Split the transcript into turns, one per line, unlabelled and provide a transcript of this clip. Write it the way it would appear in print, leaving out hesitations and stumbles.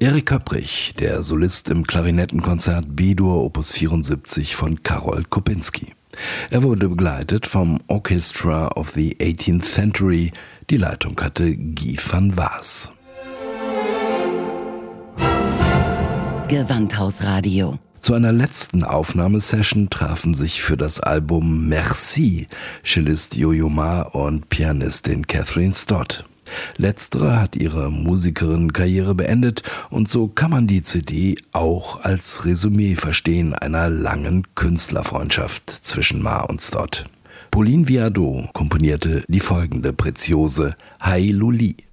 Erik Köpprich, der Solist im Klarinettenkonzert B-Dur Opus 74 von Karol Kopinski. Er wurde begleitet vom Orchestra of the 18th Century. Die Leitung hatte Guy van Waas.
Gewandhausradio.
Zu einer letzten Aufnahmesession trafen sich für das Album Merci Cellist Yo-Yo Ma und Pianistin Catherine Stott. Letztere hat ihre Musikerinnenkarriere beendet und so kann man die CD auch als Resümee verstehen einer langen Künstlerfreundschaft zwischen Ma und Stott. Pauline Viardot komponierte die folgende Preziose Hi Luli.